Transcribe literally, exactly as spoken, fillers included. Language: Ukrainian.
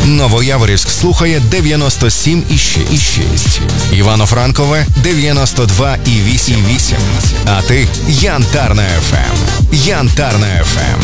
Новояворівськ слухає дев'яносто сім і шість. Івано-Франкове дев'яносто два і вісім. А ти Янтарна еф ем. Янтарна еф ем.